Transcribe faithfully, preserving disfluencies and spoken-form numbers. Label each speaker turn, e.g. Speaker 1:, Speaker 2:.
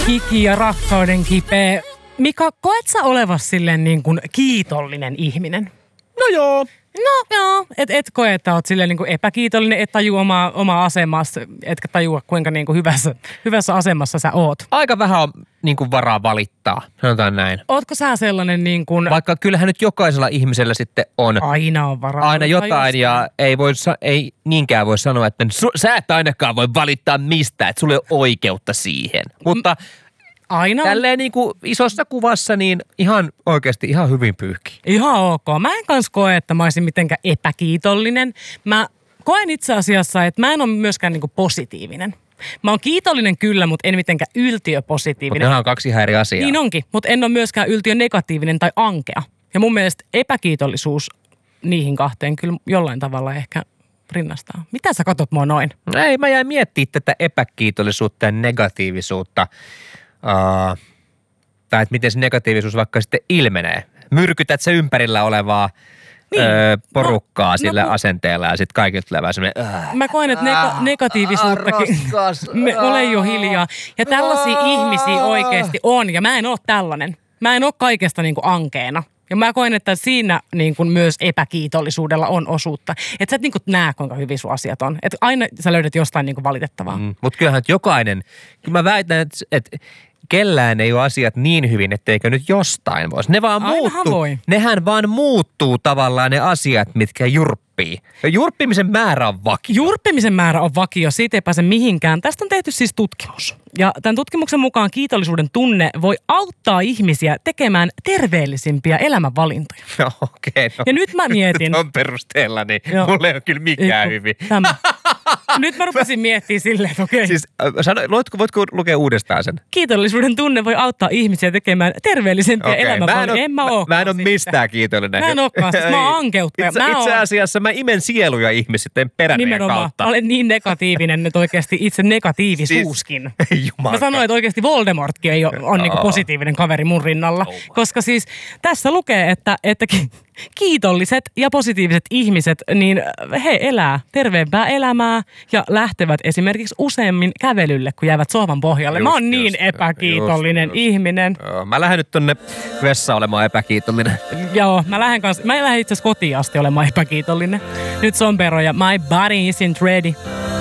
Speaker 1: hiki ja rakkauden kipeä. Mika, koet sä olevas silleen niin kuin kiitollinen ihminen?
Speaker 2: No joo.
Speaker 1: No joo, et, et koe, että oot silleen niin kuin epäkiitollinen, et tajua omaa, omaa asemassa, etkä tajua kuinka niin kuin hyvässä, hyvässä asemassa sä oot.
Speaker 2: Aika vähän on niin kuin varaa valittaa, sanotaan näin.
Speaker 1: Ootko sä sellainen niin kuin...
Speaker 2: Vaikka kyllähän nyt jokaisella ihmisellä sitten on.
Speaker 1: Aina on varaa.
Speaker 2: Aina jotain ja ei, voi, ei niinkään voi sanoa, että su, sä et ainakaan voi valittaa mistään, että sulla ei ole oikeutta siihen. Mutta...
Speaker 1: Aina.
Speaker 2: Tälleen niin kuin isossa kuvassa niin ihan oikeasti ihan hyvin pyyhki.
Speaker 1: Ihan ok. Mä en kans koe, että mä olisin mitenkään epäkiitollinen. Mä koen itse asiassa, että mä en ole myöskään niin kuin positiivinen. Mä oon kiitollinen kyllä, mutta en mitenkään yltiöpositiivinen.
Speaker 2: Mutta nämä on kaksi ihan eri asiaa.
Speaker 1: Niin onkin, mutta en ole myöskään yltiönegatiivinen tai ankea. Ja mun mielestä epäkiitollisuus niihin kahteen kyllä jollain tavalla ehkä rinnastaa. Mitä sä katot mua noin?
Speaker 2: Ei, mä jäin miettimään tätä epäkiitollisuutta ja negatiivisuutta. Uh, tai että miten se negatiivisuus vaikka sitten ilmenee. Myrkytät se ympärillä olevaa niin. ö, porukkaa no, sillä no, asenteella ja sitten kaikilta tulee vähän semmoinen... Uh,
Speaker 1: mä koen, että nega- negatiivisuuttakin... Me olen jo hiljaa. Ja tällaisia uh, ihmisiä oikeasti on ja mä en ole tällainen. Mä en ole kaikesta niin kuin ankeena. Ja mä koen, että siinä niin kuin myös epäkiitollisuudella on osuutta. Että sä et niin kuin näe, kuinka hyvin sun asiat on. Että aina sä löydät jostain niin kuin valitettavaa. Mm,
Speaker 2: mutta kyllähän että jokainen... Kyllä mä väitän, että... että kellään ei ole asiat niin hyvin, etteikö nyt jostain voisi. Ne vaan
Speaker 1: Ainahan
Speaker 2: muuttuu.
Speaker 1: Voi.
Speaker 2: Nehän vaan muuttuu tavallaan ne asiat, mitkä jurppii. Ja jurppimisen määrä on vakio.
Speaker 1: Jurppimisen määrä on vakio, siitä ei pääse mihinkään. Tästä on tehty siis tutkimus. Ja tämän tutkimuksen mukaan kiitollisuuden tunne voi auttaa ihmisiä tekemään terveellisimpiä elämänvalintoja.
Speaker 2: No okei. Okay, no.
Speaker 1: Ja nyt mä mietin.
Speaker 2: Tuon perusteella, niin Joo. mulle ei ole kyllä mikään Eiku, hyvin.
Speaker 1: Tämä. Nyt mä rupesin miettimään silleen, että okei. Okay.
Speaker 2: Siis sano, voitko, voitko lukea uudestaan sen?
Speaker 1: Kiitollisuuden tunne voi auttaa ihmisiä tekemään terveellisempiä
Speaker 2: okay.
Speaker 1: elämänvalintoja. En mä
Speaker 2: Mä, mä en ole mistään
Speaker 1: sitten.
Speaker 2: kiitollinen.
Speaker 1: Mä en olekaan, siis mä oon ankeutta.
Speaker 2: Itse,
Speaker 1: mä
Speaker 2: itse
Speaker 1: oon...
Speaker 2: asiassa mä imen sieluja ihmisten peräneen kautta.
Speaker 1: Mä olen niin negatiivinen, että oikeasti itse negatiivisuuskin.
Speaker 2: Siis,
Speaker 1: mä sanoin, että oikeasti Voldemortkin ei ole, on niin kuin positiivinen kaveri mun rinnalla. Oh koska siis tässä lukee, että, että kiitolliset ja positiiviset ihmiset, niin he elää terveempää elämää ja lähtevät esimerkiksi useammin kävelylle, kun jäävät sohvan pohjalle. Just, mä oon niin just, epäkiitollinen just, ihminen.
Speaker 2: Joo, mä lähden nyt tonne vessaan olemaan epäkiitollinen.
Speaker 1: Joo, mä lähden kanssa, mä lähden itse asiassa kotiin asti olemaan epäkiitollinen. Nyt sompero ja my body isn't ready.